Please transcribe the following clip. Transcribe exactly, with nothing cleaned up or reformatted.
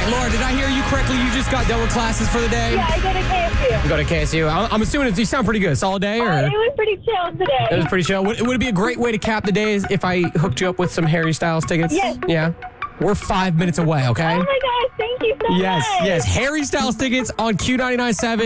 Laura, did I hear you correctly? You just got done with classes for the day? Yeah, I go to K S U. You go to K S U. I'm I'm assuming it's, you sound pretty good. Solid day? Or? Uh, it was pretty chill today. It was pretty chill. Would, would it be a great way to cap the day if I hooked you up with some Harry Styles tickets? Yes. Yeah? We're five minutes away, okay? Oh my gosh, thank you so Yes, much. yes. Harry Styles tickets on Q ninety-nine point seven.